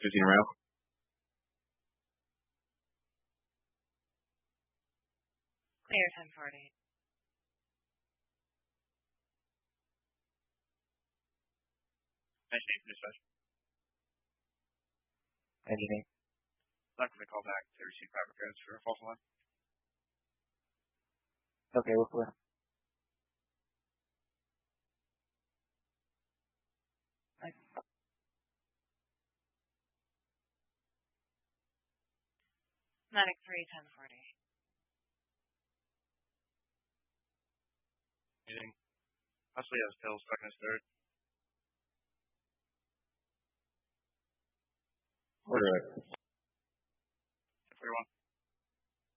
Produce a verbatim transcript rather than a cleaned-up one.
fifteen rail. Clear ten forty. Nice name for dispatch. Engineering. Not going to call back to receive fiber codes for a false alarm. Okay, we're clear. Medic three ten forty. Anything? Possibly has pills stuck in his throat. Order it. ten forty-one.